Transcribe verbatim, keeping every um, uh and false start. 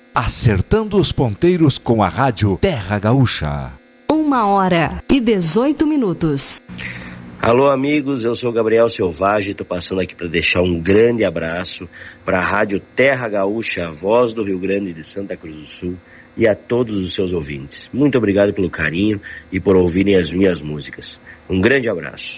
Acertando os ponteiros com a Rádio Terra Gaúcha. Uma hora e dezoito minutos. Alô, amigos, eu sou Gabriel Selvagem, estou passando aqui para deixar um grande abraço para a Rádio Terra Gaúcha, a voz do Rio Grande de Santa Cruz do Sul, e a todos os seus ouvintes. Muito obrigado pelo carinho e por ouvirem as minhas músicas. Um grande abraço.